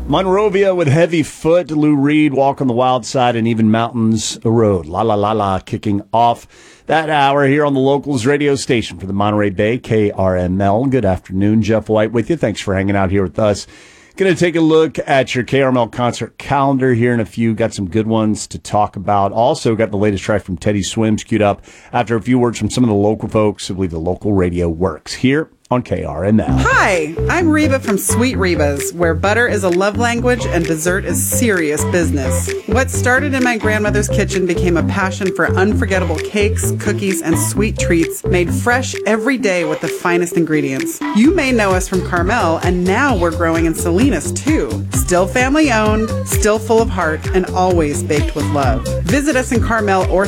Monrovia with Heavy Foot, Lou Reed, Walk on the Wild Side, and Even Mountains Road. La La La La, kicking off that hour here on the Locals radio station for the Monterey Bay, KRML. Good afternoon, Jeff White with you. Thanks for hanging out here with us. Going to take a look at your KRML concert calendar here in a few. Got some good ones to talk about. Also got the latest track from Teddy Swims queued up after a few words from some of the local folks who believe the local radio works here on KRML. Hi, I'm Reba from Sweet Reba's, where butter is a love language and dessert is serious business. What started in my grandmother's kitchen became a passion for unforgettable cakes, cookies, and sweet treats made fresh every day with the finest ingredients. You may know us from Carmel, and now we're growing in Salinas too. Still family owned, still full of heart, and always baked with love. Visit us in Carmel or